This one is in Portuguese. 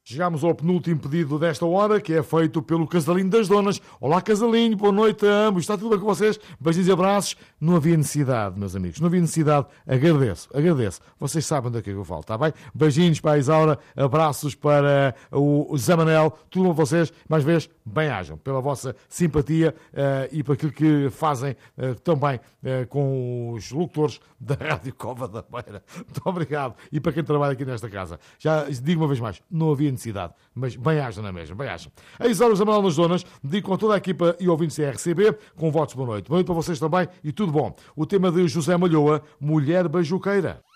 Chegámos ao penúltimo pedido desta hora, que é feito pelo Casalinho das Donas. Olá, Casalinho, boa noite a ambos. Está tudo bem com vocês? Beijinhos e abraços. Não havia necessidade, meus amigos. Não havia necessidade. Agradeço. Vocês sabem daqui que eu falo, está bem? Beijinhos para a Isaura, abraços para o Zé Manel. Tudo bom para vocês. Mais vezes, bem-ajam pela vossa simpatia e por aquilo que fazem também com os locutores da Rádio Cova da Beira. Muito obrigado. E para quem trabalha aqui nesta casa. Já digo uma vez mais, não havia necessidade, mas bem-ajam na mesma, bem-ajam. A Isaura Zé Manel nas Donas, digo com toda a equipa e ouvintes da RCB, com votos boa noite. Boa noite para vocês também e tudo bom. O tema de José Malhoa, Mulher Beijuqueira.